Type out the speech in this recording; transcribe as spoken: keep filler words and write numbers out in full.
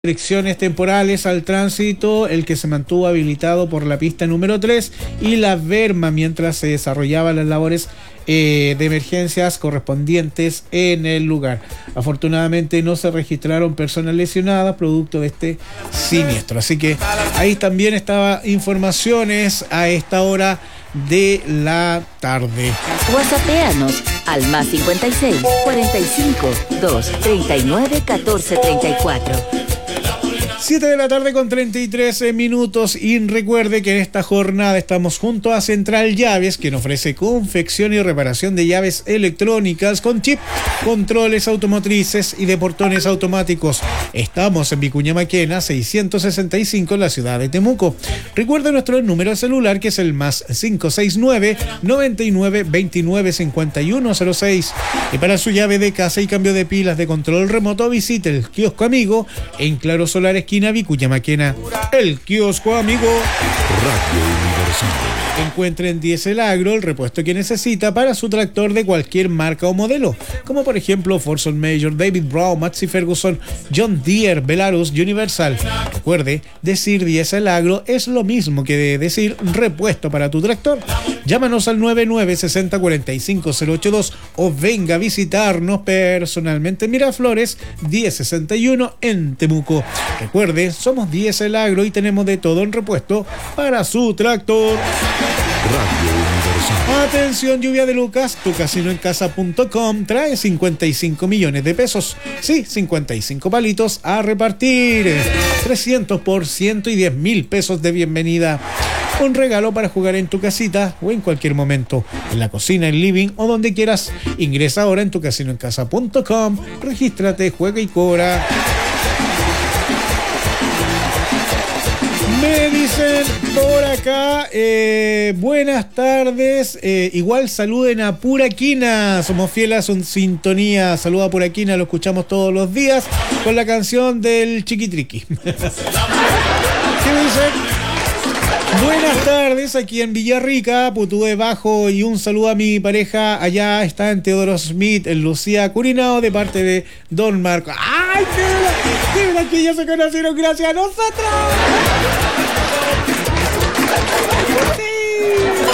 restricciones temporales al tránsito, el que se mantuvo habilitado por la pista número tres y la berma mientras se desarrollaban las labores eh, de emergencias correspondientes en el lugar. Afortunadamente no se registraron personas lesionadas producto de este siniestro. Así que ahí también estaba informaciones a esta hora de la tarde. WhatsAppeanos al más cincuenta y seis, cuarenta y cinco, dos, treinta y nueve, catorce, treinta y cuatro. siete de la tarde con treinta y tres minutos y recuerde que en esta jornada estamos junto a Central Llaves, quien ofrece confección y reparación de llaves electrónicas con chip, controles automotrices y de portones automáticos. Estamos en Vicuña Maquena seiscientos sesenta y cinco en la ciudad de Temuco. Recuerde nuestro número de celular, que es el más cinco seis nueve, noventa y nueve, veintinueve, cincuenta y uno cero seis. Y para su llave de casa y cambio de pilas de control remoto, visite el kiosco amigo en Claro Solar esquina Vicuña Maquena. El kiosco amigo. Radio Universal. Encuentre en Diesel Agro el repuesto que necesita para su tractor de cualquier marca o modelo, como por ejemplo Forson Major, David Brown, Massey Ferguson, John Deere, Belarus, Universal. Recuerde, decir Diesel Agro es lo mismo que de decir repuesto para tu tractor. Llámanos al nueve nueve seis cero, cuatro cinco cero ocho dos o venga a visitarnos personalmente en Miraflores diez sesenta y uno en Temuco. Recuerde, somos Diesel Agro y tenemos de todo en repuesto para su tractor. Radio Universal. Atención, lluvia de Lucas, tu casino en casa punto com trae cincuenta y cinco millones de pesos. Sí, cincuenta y cinco palitos a repartir. trescientos por ciento y diez mil pesos de bienvenida. Un regalo para jugar en tu casita o en cualquier momento, en la cocina, en living o donde quieras. Ingresa ahora en tu casino en casa punto com, regístrate, juega y cobra. Me dicen por acá, eh, buenas tardes, eh, igual saluden a Puraquina, somos fieles a su sintonía, saluda a Puraquina, lo escuchamos todos los días con la canción del Chiquitriqui. ¿Qué me dicen? Buenas tardes, aquí en Villarrica, Putúe Bajo, y un saludo a mi pareja, allá está en Teodoro Smith, en Lucía Curinao, de parte de Don Marco. ¡Ay, qué verdad que ya se conocieron gracias a nosotros! ¡Sí!